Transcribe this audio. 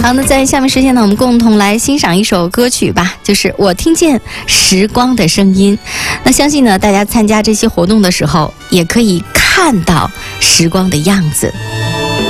好，那在下面时间呢，我们共同来欣赏一首歌曲吧，就是我听见时光的声音。那相信呢，大家参加这些活动的时候，也可以看到时光的样子。